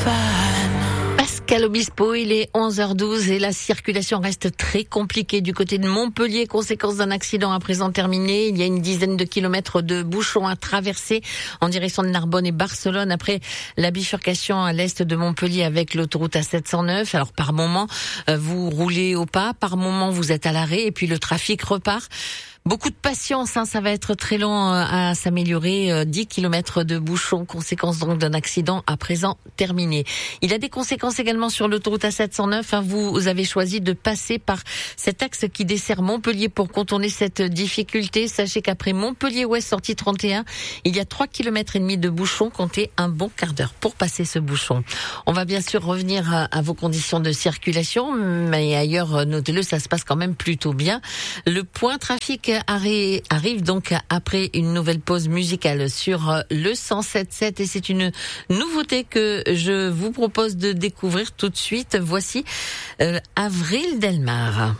Pascal Obispo, il est 11h12 et la circulation reste très compliquée du côté de Montpellier, conséquence d'un accident à présent terminé. Il y a une dizaine de kilomètres de bouchons à traverser en direction de Narbonne et Barcelone après la bifurcation à l'est de Montpellier avec l'autoroute A709. Alors par moment, vous roulez au pas, par moment vous êtes à l'arrêt et puis le trafic repart. Beaucoup de patience, ça va être très long à s'améliorer. 10 kilomètres de bouchons, conséquence donc d'un accident à présent terminé. Il a des conséquences également sur l'autoroute A709. Vous avez choisi de passer par cet axe qui dessert Montpellier pour contourner cette difficulté. Sachez qu'après Montpellier-Ouest, sortie 31, il y a 3 kilomètres et demi de bouchons. Comptez un bon quart d'heure pour passer ce bouchon. On va bien sûr revenir à vos conditions de circulation, mais ailleurs, notez-le, ça se passe quand même plutôt bien. Le point trafic arrive donc après une nouvelle pause musicale sur le 107.7 et c'est une nouveauté que je vous propose de découvrir tout de suite. Voici Avril Delmar.